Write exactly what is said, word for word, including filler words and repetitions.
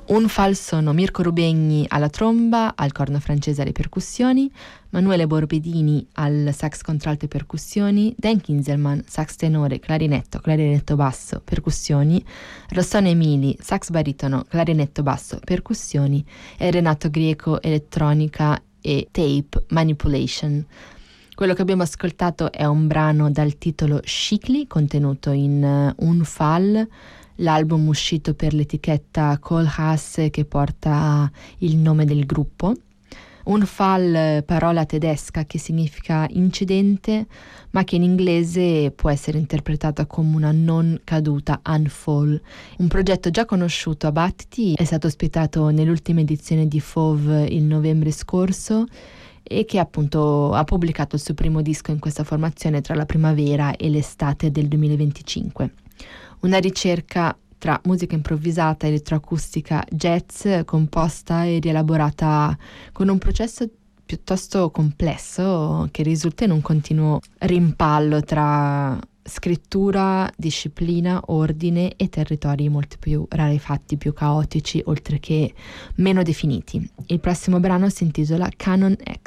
Un fal sono Mirko Rubegni alla tromba, al corno francese alle percussioni, Manuele Borbedini al sax contralto e percussioni, Dan Kinzelman, sax tenore, clarinetto, clarinetto basso, percussioni, Rossano Emili, sax baritono, clarinetto basso, percussioni e Renato Grieco, elettronica e tape manipulation. Quello che abbiamo ascoltato è un brano dal titolo Shikli, contenuto in uh, Un Fal, l'album uscito per l'etichetta Kohlhaas che porta il nome del gruppo. Un Fall, parola tedesca che significa incidente, ma che in inglese può essere interpretata come una non caduta, unfall. Un progetto già conosciuto a Battiti, è stato ospitato nell'ultima edizione di Fauve il novembre scorso e che appunto ha pubblicato il suo primo disco in questa formazione tra la primavera e l'estate del duemilaventicinque. Una ricerca tra musica improvvisata, elettroacustica, jazz, composta e rielaborata con un processo piuttosto complesso che risulta in un continuo rimpallo tra scrittura, disciplina, ordine e territori molto più rarefatti, più caotici, oltre che meno definiti. Il prossimo brano si intitola Canon X.